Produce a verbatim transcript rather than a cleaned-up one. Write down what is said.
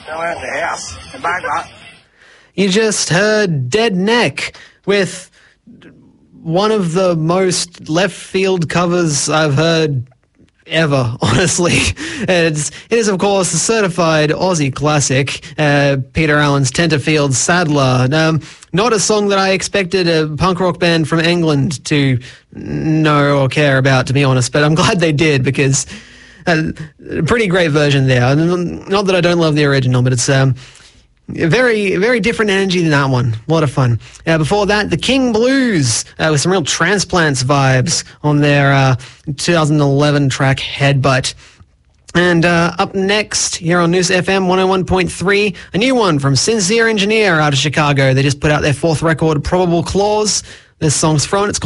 Fell out the house. The bug lot. You just heard Dead Neck with one of the most left field covers I've heard ever, honestly. It's, it is, of course, a certified Aussie classic, uh, Peter Allen's Tenterfield Saddler. Um, not a song that I expected a punk rock band from England to know or care about, to be honest, but I'm glad they did, because uh, a pretty great version there. Not that I don't love the original, but it's um, very, very different energy than that one. A lot of fun. Uh, before that, the King Blues, uh, with some real Transplants vibes on their uh, two thousand eleven track Headbutt. And uh, up next, here on News F M one oh one point three, a new one from Sincere Engineer out of Chicago. They just put out their fourth record, Probable Clause. This song's from, it's called